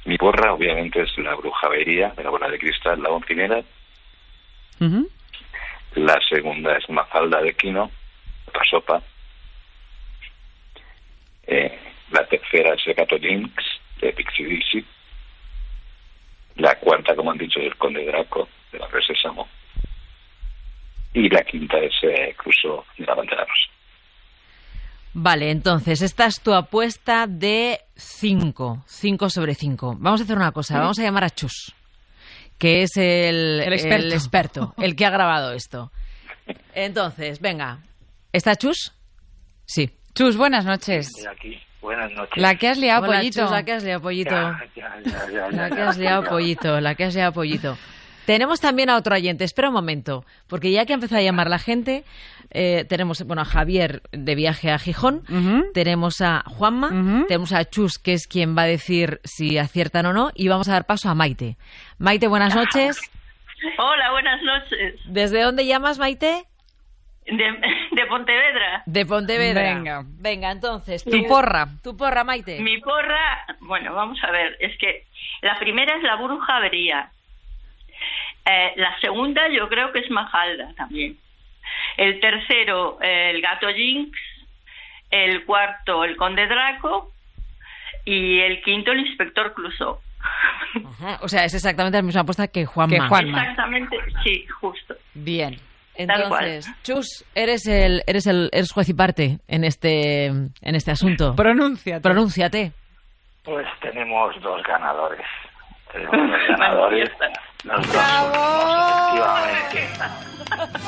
Mi porra, obviamente, es La bruja Avería, de la bola de cristal, la primera. Uh-huh. La segunda es Mafalda de Quino, otra sopa. La tercera es El gato Jinx, de Pixie Dixie. La cuarta, como han dicho, es El conde Draco, de Barrio Sésamo. Y la quinta es Crusoe, de La Pantera Rosa. Vale, entonces, esta es tu apuesta de 5 sobre 5. Vamos a hacer una cosa, vamos a llamar a Chus, que es el experto, el que ha grabado esto. Entonces, venga, ¿está Chus? Sí. Chus, buenas noches. Estoy aquí. Buenas noches. La que has liado, Hola, Pollito. Chus, la que has liado, Pollito. Ya, La que has liado, Pollito, la que has liado, Pollito. Tenemos también a otro oyente, espera un momento, porque ya que ha empezado a llamar la gente, tenemos a Javier de viaje a Gijón, tenemos a Juanma, tenemos a Chus, que es quien va a decir si aciertan o no, y vamos a dar paso a Maite. Maite, buenas noches. Hola, buenas noches. ¿Desde dónde llamas, Maite? De Pontevedra. De Pontevedra. Venga, entonces, tu porra, Maite. Mi porra, bueno, vamos a ver, es que la primera es La bruja Avería. La segunda yo creo que es Mafalda también. El tercero, El gato Jinx. El cuarto, El conde Draco. Y el quinto, El inspector Clouseau. Ajá, o sea, es exactamente la misma apuesta que Juanma. Exactamente, sí, justo. Bien. Entonces, Chus, eres juez y parte en este asunto. Pronúnciate. Pues tenemos dos ganadores. Los dos últimos, efectivamente.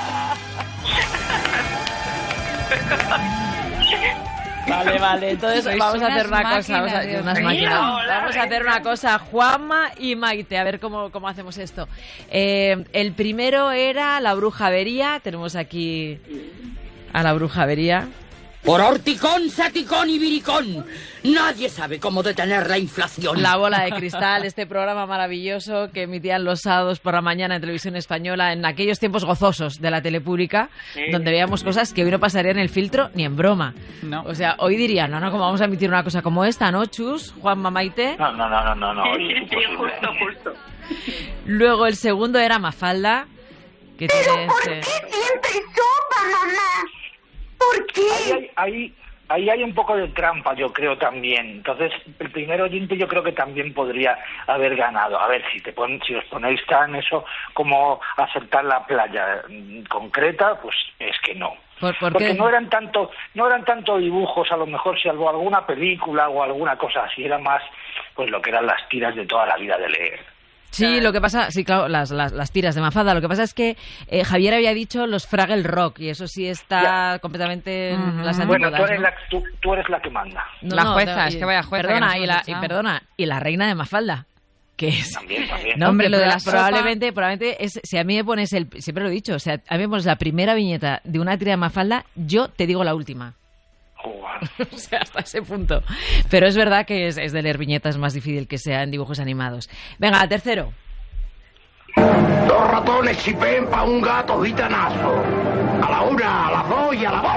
Vale, entonces vamos a hacer una cosa, vamos a hacer una cosa, Juanma y Maite, a ver cómo hacemos esto. El primero era La bruja Avería, tenemos aquí a La bruja Avería. Por horticón, saticón y viricón, nadie sabe cómo detener la inflación. La bola de cristal, este programa maravilloso que emitían los sábados por la mañana en Televisión Española en aquellos tiempos gozosos de la tele pública, donde veíamos cosas que hoy no pasarían en el filtro ni en broma. No. O sea, hoy dirían, no, ¿cómo vamos a emitir una cosa como esta, no, Chus? Juanma, Maite. No. Sí, justo. Luego el segundo era Mafalda, que tiene ¿Por qué siempre sopa, mamá? ¿Por qué? Ahí hay un poco de trampa, yo creo también. Entonces, el primer oyente yo creo que también podría haber ganado. A ver, si os ponéis tan eso como acertar la playa concreta, pues es que no. Porque no eran tanto dibujos, a lo mejor si alguna película o alguna cosa así, era más pues lo que eran las tiras de toda la vida de leer. Sí, lo que pasa, sí, claro, las tiras de Mafalda. Lo que pasa es que Javier había dicho los Fraggle Rock y eso sí está completamente en las antípodas. Bueno, tú eres la que manda. La jueza, es que vaya jueza. Perdona, y la reina de Mafalda. Que es, también. No, hombre, lo de las probablemente es, si a mí me pones siempre lo he dicho, o sea, a mí me pones la primera viñeta de una tira de Mafalda, yo te digo la última. O sea, hasta ese punto. Pero es verdad que es de leer viñetas más difícil que sea en dibujos animados. Venga, tercero. Dos ratones chipen pa' un gato gitanazo. A la una, a las dos y a la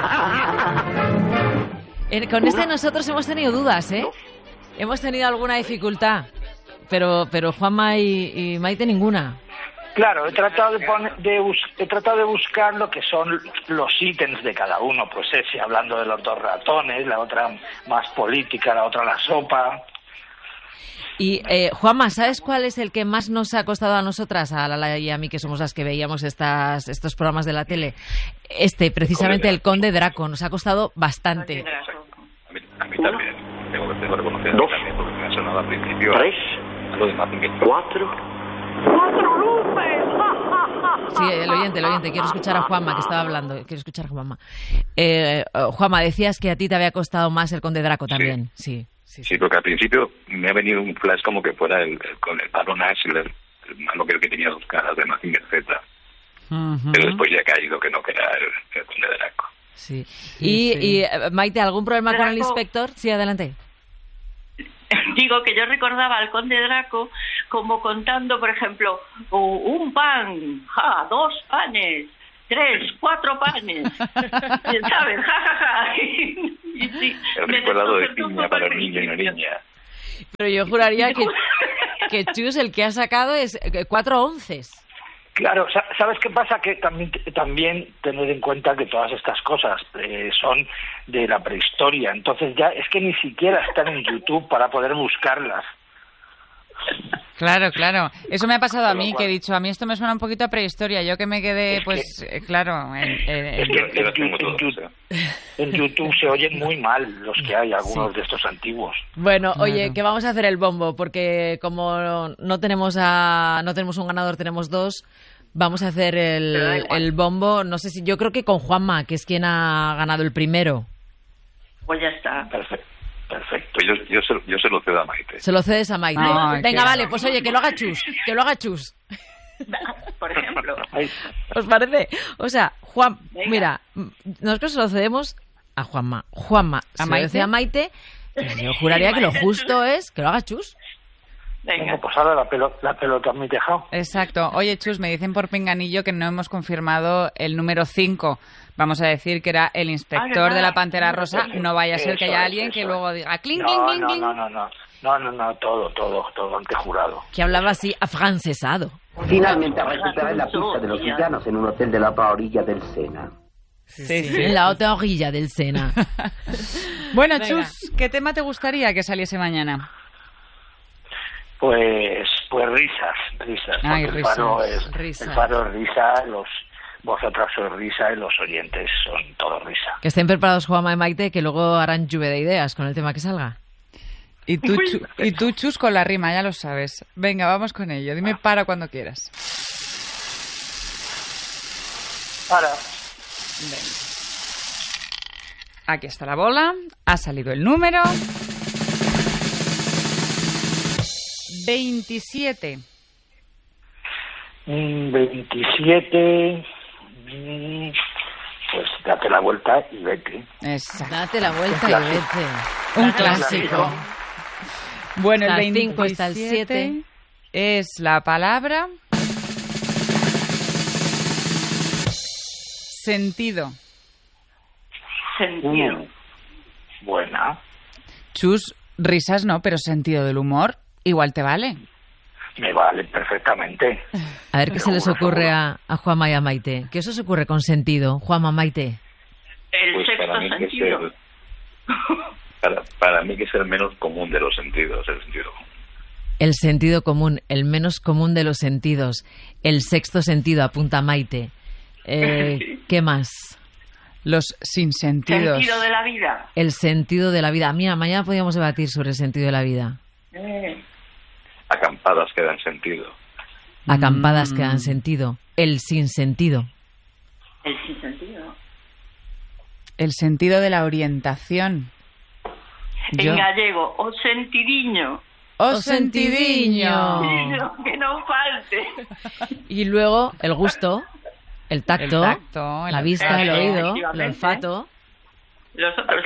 bolsa. Con este nosotros hemos tenido dudas, ¿eh? Hemos tenido alguna dificultad. Pero Juanma y Maite ninguna. Claro, he tratado de buscar lo que son los ítems de cada uno, pues ese, hablando de los dos ratones, la otra más política, la otra la sopa. Y Juanma, ¿sabes cuál es el que más nos ha costado a nosotras, a Lala y a mí, que somos las que veíamos estos programas de la tele? Precisamente el Conde Draco, nos ha costado bastante. A mí también, tengo que reconocer también, porque me ha sonado al principio. 3, algo de Mazinger. 4. Sí, el oyente, quiero escuchar a Juanma, que estaba hablando, quiero escuchar a Juanma. Juanma, decías que a ti te había costado más el Conde Draco también, sí. Sí, porque al principio me ha venido un flash como que fuera con el palo Nash, el malo que tenía dos caras de Mazinger Z. Pero después ya ha caído que no, que era el Conde Draco. Sí. Y Maite, ¿algún problema con el inspector? Sí, adelante. Digo que yo recordaba al Conde Draco como contando, por ejemplo, un pan, 2 panes, 3, 4 panes, ¿sabes? Ja. El recuerdo de piña para el niño y la niña. Pero yo juraría que Chus el que ha sacado es 4 onces. Claro, ¿sabes qué pasa? Que también tener en cuenta que todas estas cosas son de la prehistoria, entonces ya es que ni siquiera están en YouTube para poder buscarlas. Claro. Eso me ha pasado a mí, que he dicho, a mí esto me suena un poquito a prehistoria. Yo que me quedé, claro... En YouTube se oyen muy mal los que hay, algunos de estos antiguos. Bueno, oye, que vamos a hacer el bombo, porque como no tenemos un ganador, tenemos 2... Vamos a hacer el bombo, no sé si... Yo creo que con Juanma, que es quien ha ganado el primero. Pues ya está. Perfecto. Yo se lo cedo a Maite. Se lo cedes a Maite. Venga, vale, pues oye, que lo haga Chus. Por ejemplo. ¿Os parece? O sea, mira, nosotros se lo cedemos a Juanma. Juanma se lo cede a Maite. Yo juraría que lo justo es que lo haga Chus. Venga, pues ahora la pelota en mi tejado. Exacto. Oye, Chus, me dicen por pinganillo que no hemos confirmado el número 5. Vamos a decir que era el inspector de la Pantera Rosa. No vaya a ser que haya alguien que luego diga cling, cling, cling, cling. No, todo antejurado. Que hablaba así afrancesado. Finalmente recuperé la pista de los villanos en un hotel de la otra orilla del Sena. Sí. En la otra orilla del Sena. Bueno, Chus, ¿qué tema te gustaría que saliese mañana? Pues risas. Ay, el faro es risa, vosotras sois risa y los oyentes son todo risa. Que estén preparados Juanma y Maite, que luego harán lluvia de ideas con el tema que salga. Y tú, Chus, con la rima, ya lo sabes. Venga, vamos con ello. Dime para cuando quieras. Para. Venga. Aquí está la bola. Ha salido el número. 27. 27. Pues date la vuelta y vete. Exacto. Date la vuelta y vete. Un clásico. Bueno, el 25 está el 7. Es la palabra sentido. Buena. Chus, risas no, pero sentido del humor igual te vale. Me vale perfectamente. A ver qué se les ocurre a Juanma y a Maite. ¿Qué os ocurre con sentido, Juanma, Maite? El sexto sentido. Para mí que es el menos común de los sentidos, el sentido común. El sentido común, el menos común de los sentidos. El sexto sentido, apunta Maite. ¿Qué más? Los sinsentidos. Sentido de la vida. El sentido de la vida. Mira, mañana podríamos debatir sobre el sentido de la vida. Acampadas que dan sentido. Acampadas que dan sentido. El sinsentido. El sinsentido. El sentido de la orientación. En gallego, o sentidiño. O sentidiño. Que no falte. Y luego el gusto, el tacto, la vista, el oído, el olfato. Los otros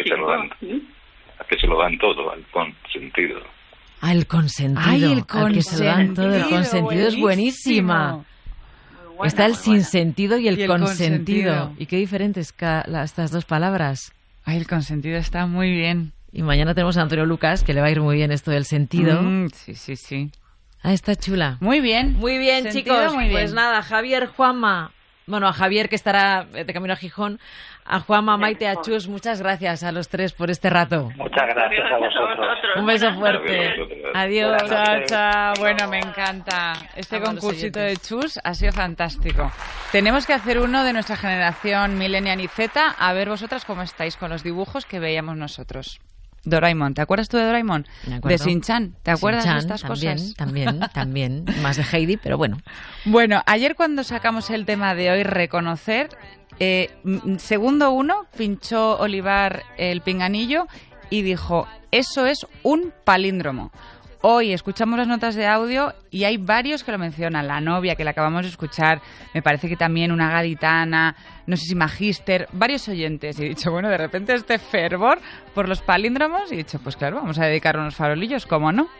a que se lo dan todo al consentido. Ah, el consentido. Ay, el al que se lo dan todo. El consentido es buenísima. Está el sinsentido y el consentido. Y qué diferentes estas dos palabras. Ay, el consentido está muy bien. Y mañana tenemos a Antonio Lucas, que le va a ir muy bien esto del sentido. Sí. Ah, está chula. Muy bien. Muy bien, Sentido, chicos. muy bien. Pues nada, Javier, Juanma. Bueno, a Javier, que estará de camino a Gijón. A Juanma, Maite, a Chus, muchas gracias a los tres por este rato. Muchas gracias a vosotros. Un beso fuerte. Adiós. Chao. Bueno, me encanta. Este concursito de Chus ha sido fantástico. Tenemos que hacer uno de nuestra generación Millennial y Z. A ver vosotras cómo estáis con los dibujos que veíamos nosotros. Doraemon, ¿te acuerdas tú de Doraemon? Me acuerdo. De Shin-Chan, ¿te acuerdas de estas cosas? También. Más de Heidi, pero bueno. Bueno, ayer cuando sacamos el tema de hoy, reconocer, segundo uno, pinchó Olivar el pinganillo y dijo, eso es un palíndromo. Hoy escuchamos las notas de audio y hay varios que lo mencionan. La novia, que la acabamos de escuchar, me parece que también una gaditana, no sé si Magíster, varios oyentes. Y he dicho, bueno, de repente este fervor por los palíndromos. Y he dicho, pues claro, vamos a dedicar unos farolillos, ¿cómo no?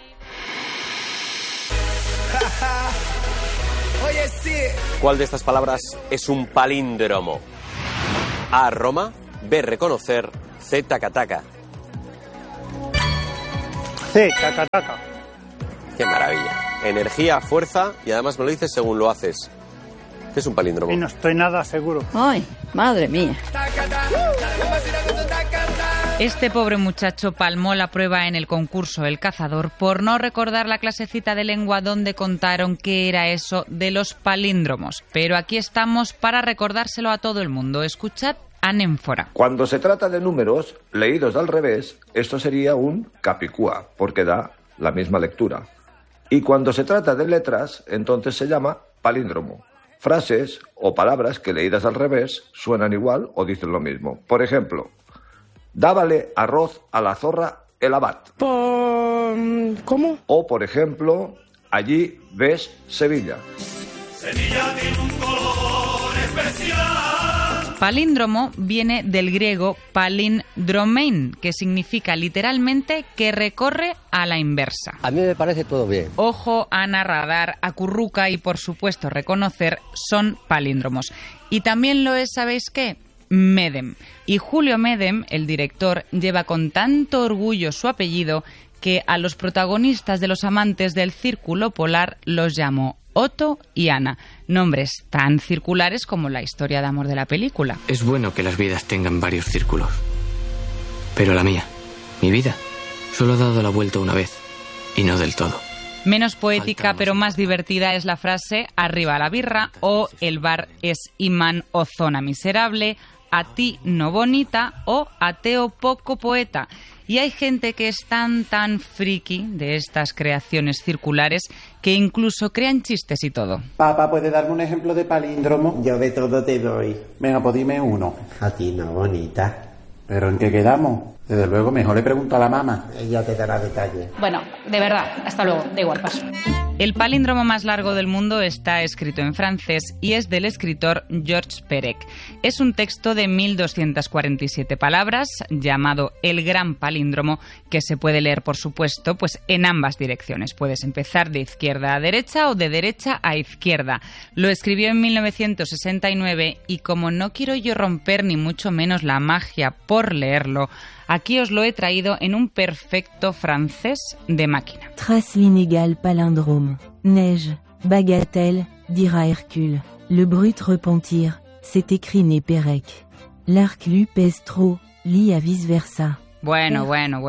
Oye, sí. ¿Cuál de estas palabras es un palíndromo? A, Roma. B, reconocer. C, taca-taca. Sí, taca. Qué maravilla. Energía, fuerza y además me lo dices según lo haces. ¿Qué es un palíndromo? Y no estoy nada seguro. Ay, madre mía. Este pobre muchacho palmó la prueba en el concurso El Cazador por no recordar la clasecita de lengua donde contaron qué era eso de los palíndromos. Pero aquí estamos para recordárselo a todo el mundo. Escuchad anémfora. Cuando se trata de números leídos al revés, esto sería un capicúa, porque da la misma lectura. Y cuando se trata de letras, entonces se llama palíndromo. Frases o palabras que leídas al revés suenan igual o dicen lo mismo. Por ejemplo, dábale arroz a la zorra el abad. ¿Cómo? O, por ejemplo, allí ves Sevilla. Sevilla tiene un color especial. Palíndromo viene del griego palindromein, que significa literalmente que recorre a la inversa. A mí me parece todo bien. Ojo, Ana, radar, acurruca y, por supuesto, reconocer son palíndromos. Y también lo es, ¿sabéis qué? Medem. Y Julio Medem, el director, lleva con tanto orgullo su apellido que a los protagonistas de Los amantes del círculo polar los llamó Otto y Ana, nombres tan circulares como la historia de amor de la película. Es bueno que las vidas tengan varios círculos, pero la mía, mi vida, solo ha dado la vuelta una vez, y no del todo. Menos poética, pero más divertida es la frase arriba la birra o el bar es imán o zona miserable, a ti no bonita o ateo poco poeta. Y hay gente que es tan friki de estas creaciones circulares que incluso crean chistes y todo. Papá, ¿puede darme un ejemplo de palíndromo? Yo de todo te doy. Venga, pues dime uno. A ti no, bonita. ¿Pero en qué quedamos? Desde luego, mejor le pregunto a la mamá. Ella te dará detalles. Bueno, de verdad, hasta luego. Da igual, paso. El palíndromo más largo del mundo está escrito en francés y es del escritor Georges Perec. Es un texto de 1247 palabras llamado El Gran Palíndromo, que se puede leer, por supuesto, pues en ambas direcciones. Puedes empezar de izquierda a derecha o de derecha a izquierda. Lo escribió en 1969 y como no quiero yo romper ni mucho menos la magia por leerlo, aquí os lo he traído en un perfecto francés de máquina. Trace l'inégal palindrome. Neige, bagatelle, dira Hercule. Le brut repentir, c'est écrit né Pérec. L'arc lu pèse trop, lit à vice-versa. Bueno.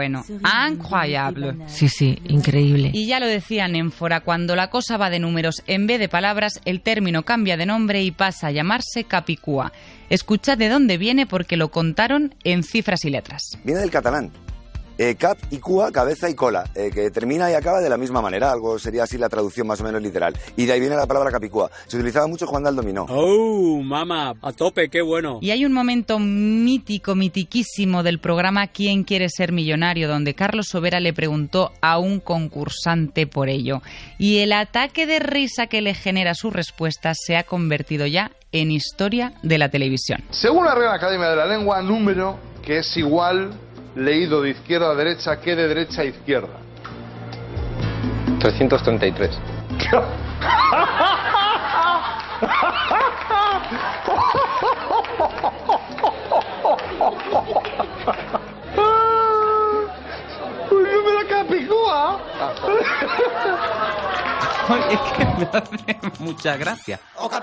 Incroyable. Sí, increíble. Y ya lo decía Anémfora, cuando la cosa va de números en vez de palabras, el término cambia de nombre y pasa a llamarse capicúa. Escuchad de dónde viene porque lo contaron en cifras y letras. Viene del catalán. Cap y cua, cabeza y cola, que termina y acaba de la misma manera, algo sería así la traducción más o menos literal. Y de ahí viene la palabra capicúa. Se utilizaba mucho jugando al dominó. ¡Oh, mamá! A tope, qué bueno. Y hay un momento mitiquísimo del programa ¿Quién quiere ser millonario?, donde Carlos Sobera le preguntó a un concursante por ello. Y el ataque de risa que le genera su respuesta se ha convertido ya en historia de la televisión. Según la Real Academia de la Lengua, número que es igual leído de izquierda a derecha que de derecha a izquierda. 333. ¡Un número capicúa! Es que me hace mucha gracia.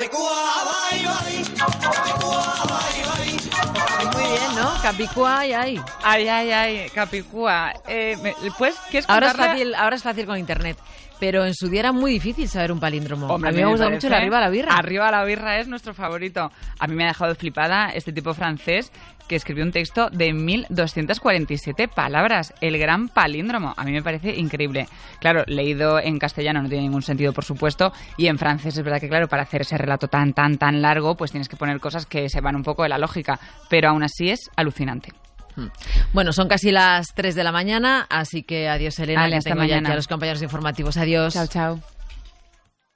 Muy bien, ¿no? Capicúa y ahí. Ay, capicúa. ¿Quieres ahora contarle? es fácil con internet. Pero en su día era muy difícil saber un palíndromo. Hombre, a mí me gusta mucho el arriba a la birra. Arriba a la birra es nuestro favorito. A mí me ha dejado flipada este tipo francés que escribió un texto de 1247 palabras. El gran palíndromo. A mí me parece increíble. Claro, leído en castellano no tiene ningún sentido, por supuesto. Y en francés es verdad que, claro, para hacer ese relato tan largo, pues tienes que poner cosas que se van un poco de la lógica. Pero aún así es alucinante. Bueno, son casi las 3 de la mañana, así que adiós, Elena. Vale, que hasta tengo mañana. Ya aquí a los compañeros informativos. Adiós. Chao.